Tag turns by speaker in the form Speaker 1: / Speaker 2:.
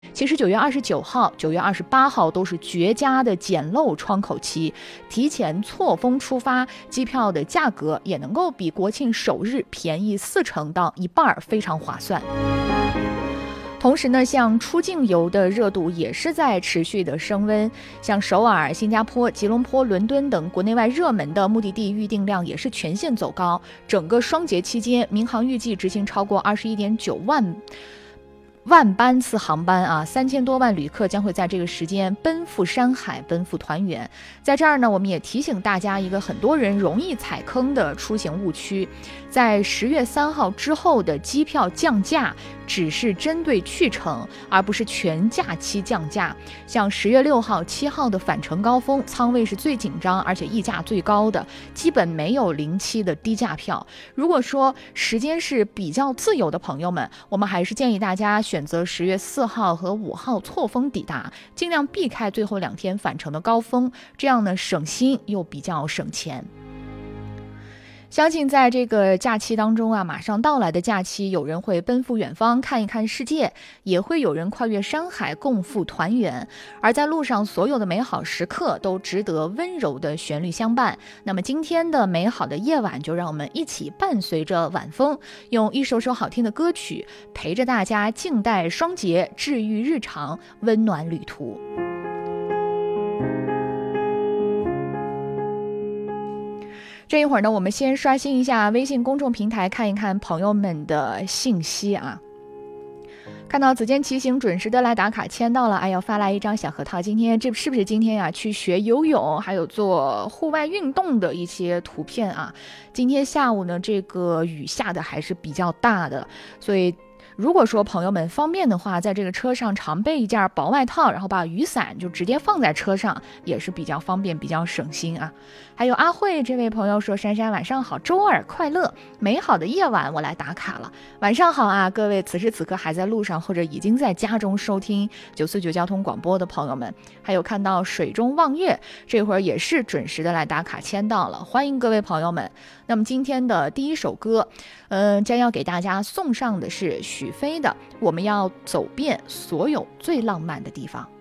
Speaker 1: 其实9月29号、9月28号都是绝佳的捡漏窗口期，提前错峰出发，机票的价格也能够比国庆首日便宜40%到一半，非常划算。同时呢，像出境游的热度也是在持续的升温，像首尔、新加坡、吉隆坡、伦敦等国内外热门的目的地预订量也是全线走高。整个双节期间，民航预计执行超过21.9万班次航班啊，3000多万旅客将会在这个时间奔赴山海，奔赴团圆。在这儿呢，我们也提醒大家一个很多人容易踩坑的出行误区，在10月3号之后的机票降价只是针对去程，而不是全假期降价。像10月6号、7号的返程高峰，仓位是最紧张而且溢价最高的，基本没有07的低价票。如果说时间是比较自由的朋友们，我们还是建议大家选择10月4号和5号错峰抵达，尽量避开最后2天返程的高峰，这样呢省心又比较省钱。相信在这个假期当中啊，马上到来的假期，有人会奔赴远方看一看世界，也会有人跨越山海共赴团圆。而在路上所有的美好时刻都值得温柔的旋律相伴。那么今天的美好的夜晚，就让我们一起伴随着晚风，用一首首好听的歌曲陪着大家静待双节，治愈日常，温暖旅途。这一会儿呢，我们先刷新一下微信公众平台，看一看朋友们的信息啊。看到子健骑行准时的来打卡签到了，哎呦，发来一张小核桃。今天这是不是今天呀？去学游泳，还有做户外运动的一些图片啊。今天下午呢，这个雨下的还是比较大的，所以如果说朋友们方便的话，在这个车上常备一件薄外套，然后把雨伞就直接放在车上，也是比较方便，比较省心啊。还有阿慧这位朋友说，珊珊晚上好，周二快乐，美好的夜晚我来打卡了。晚上好啊，各位此时此刻还在路上或者已经在家中收听949交通广播的朋友们，还有看到水中望月这会儿也是准时的来打卡签到了，欢迎各位朋友们。那么今天的第一首歌将要给大家送上的是许飞的《我们要走遍所有最浪漫的地方》。